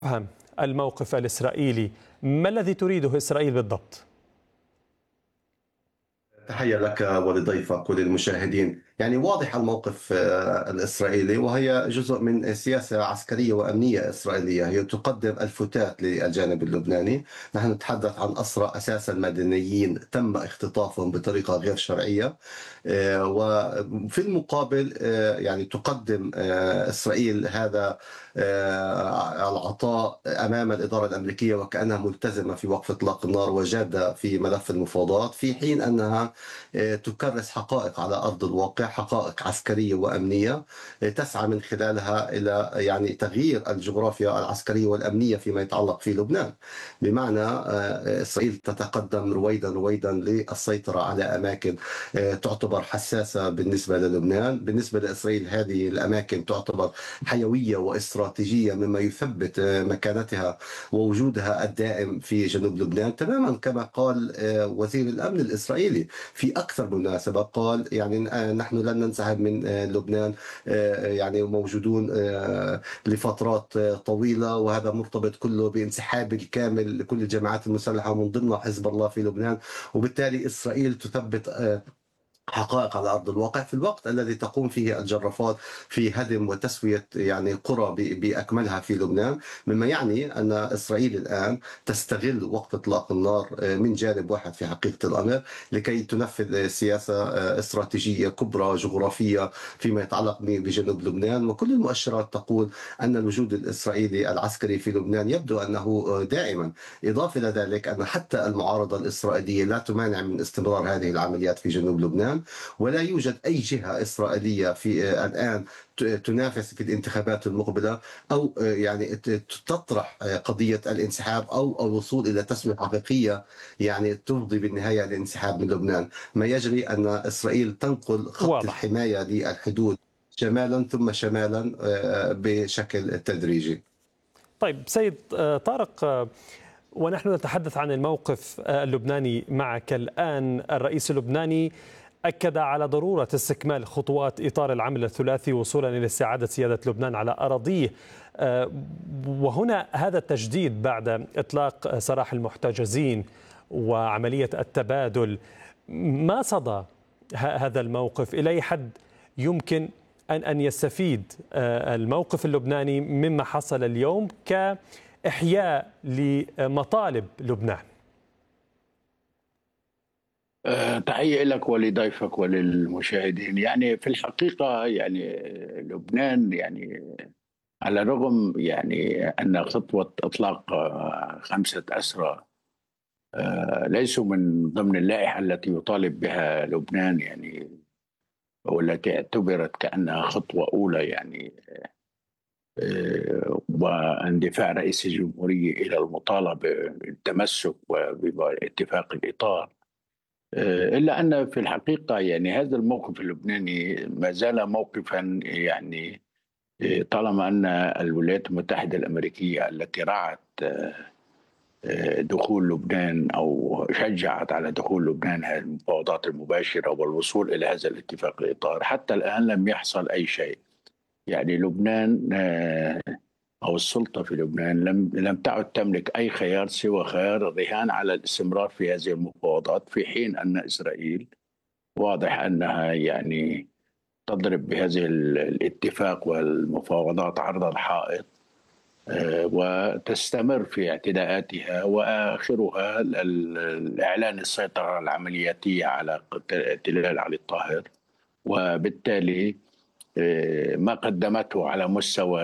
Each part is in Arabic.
فهم الموقف الإسرائيلي، ما الذي تريده إسرائيل بالضبط؟ تحية لك ولضيفك وللمشاهدين. يعني واضح الموقف الإسرائيلي، وهي جزء من سياسة عسكرية وأمنية إسرائيلية. هي تقدم الفتات للجانب اللبناني. نحن نتحدث عن أسرى أساسا مدنيين تم اختطافهم بطريقة غير شرعية. وفي المقابل يعني تقدم إسرائيل هذا العطاء أمام الإدارة الأمريكية، وكأنها ملتزمة في وقف إطلاق النار وجادة في ملف المفاوضات، في حين أنها تكرس حقائق على أرض الواقع، حقائق عسكرية وأمنية تسعى من خلالها إلى يعني تغيير الجغرافيا العسكرية والأمنية فيما يتعلق في لبنان. بمعنى إسرائيل تتقدم رويدا رويدا للسيطرة على أماكن تعتبر حساسة بالنسبة للبنان. بالنسبة لإسرائيل هذه الأماكن تعتبر حيوية واستراتيجية، مما يثبت مكانتها ووجودها الدائم في جنوب لبنان، تماما كما قال وزير الأمن الإسرائيلي في أكثر مناسبة. قال يعني نحن لن ننسحب من لبنان، يعني موجودون لفترات طويلة، وهذا مرتبط كله بانسحاب الكامل لكل الجماعات المسلحة ومن ضمنها حزب الله في لبنان. وبالتالي إسرائيل تثبت حقائق على أرض الواقع في الوقت الذي تقوم فيه الجرافات في هدم وتسوية يعني قرى بأكملها في لبنان، مما يعني أن إسرائيل الآن تستغل وقت إطلاق النار من جانب واحد في حقيقة الأمر، لكي تنفذ سياسة استراتيجية كبرى جغرافية فيما يتعلق بجنوب لبنان. وكل المؤشرات تقول أن الوجود الإسرائيلي العسكري في لبنان يبدو أنه دائما. إضافة إلى ذلك أن حتى المعارضة الإسرائيلية لا تمانع من استمرار هذه العمليات في جنوب لبنان، ولا يوجد أي جهة إسرائيلية في الآن تنافس في الانتخابات المقبلة، أو يعني تطرح قضية الانسحاب أو الوصول إلى تسوية حقيقية يعني تفضي بالنهاية الانسحاب من لبنان. ما يجري أن إسرائيل تنقل خط واضح. الحماية للحدود شمالا ثم شمالا بشكل تدريجي. طيب سيد طارق، ونحن نتحدث عن الموقف اللبناني معك الآن، الرئيس اللبناني أكد على ضرورة استكمال خطوات إطار العمل الثلاثي وصولا إلى استعادة سيادة لبنان على أراضيه. وهنا هذا التجديد بعد إطلاق سراح المحتجزين وعملية التبادل، ما صدى هذا الموقف؟ إلى أي حد يمكن أن يستفيد الموقف اللبناني مما حصل اليوم كإحياء لمطالب لبنان؟ تحية لك ولضيفك وللمشاهدين. يعني في الحقيقة يعني لبنان يعني على الرغم يعني أن خطوة إطلاق 5 أسرى ليسوا من ضمن اللائحة التي يطالب بها لبنان، يعني والتي اعتبرت كأنها خطوة أولى، يعني واندفاع رئيس الجمهورية إلى المطالبة بالتمسك باتفاق الإطار. إلا أن في الحقيقة يعني هذا الموقف اللبناني ما زال موقفا، يعني طالما أن الولايات المتحدة الأمريكية التي رعت دخول لبنان أو شجعت على دخول لبنان هذه المفاوضات المباشرة والوصول إلى هذا الاتفاق الإطار، حتى الآن لم يحصل أي شيء. يعني لبنان أو السلطة في لبنان لم تعد تملك أي خيار سوى خيار الرهان على الاستمرار في هذه المفاوضات، في حين أن إسرائيل واضح أنها يعني تضرب بهذه الاتفاق والمفاوضات عرض الحائط، وتستمر في اعتداءاتها، وآخرها الإعلان السيطرة العملياتية على تلال علي الطاهر. وبالتالي ما قدمته على مستوى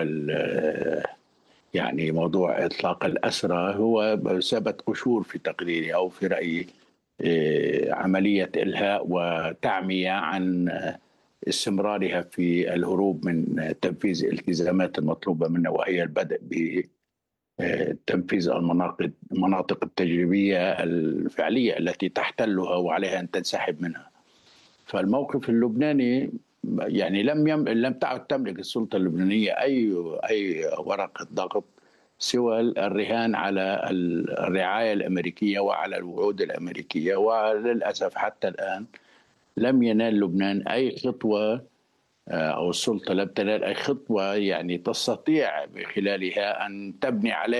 يعني موضوع إطلاق الأسرى هو بمثابة قشور في تقديري أو في رأيي، عملية إلهاء وتعمية عن استمرارها في الهروب من تنفيذ الالتزامات المطلوبة منها، وهي البدء بتنفيذ المناطق التجريبية الفعلية التي تحتلها وعليها أن تنسحب منها. فالموقف اللبناني يعني لم تعد تملك السلطة اللبنانية أي ورقة ضغط سوى الرهان على الرعاية الأمريكية وعلى الوعود الأمريكية. وللأسف حتى الآن لم ينال لبنان أي خطوة أو السلطة لم تنال أي خطوة يعني تستطيع بخلالها أن تبني عليه